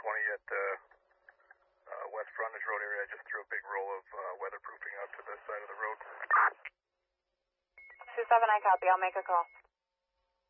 at West Frontage Road area. I just threw a big roll of weatherproofing out to the side of the road. 27, I copy. I'll make a call.